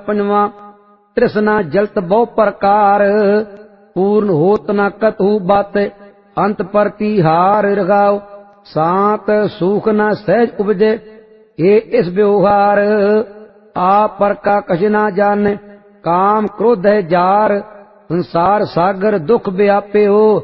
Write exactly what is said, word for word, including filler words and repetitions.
पंजवा तृष्णा जलत बहु प्रकार पूर्ण होत न कतहु बात अंत प्रतिहार रगाओ सांत सूख न सहज उपजे ये इस व्यवहार आप पर का कछ ना जाने काम क्रोध है जार संसार सागर दुख व्यापे हो